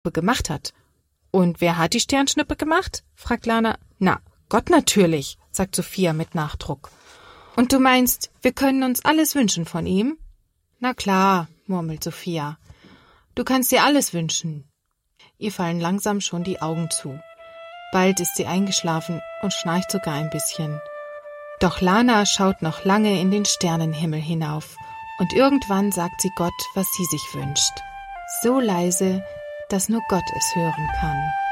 gemacht hat. Und wer hat die Sternschnuppe gemacht? Fragt Lana. Na, Gott natürlich, sagt Sophia mit Nachdruck. Und du meinst, wir können uns alles wünschen von ihm? Na klar, murmelt Sophia. Du kannst dir alles wünschen. Ihr fallen langsam schon die Augen zu. Bald ist sie eingeschlafen und schnarcht sogar ein bisschen. Doch Lana schaut noch lange in den Sternenhimmel hinauf und irgendwann sagt sie Gott, was sie sich wünscht. So leise, dass nur Gott es hören kann.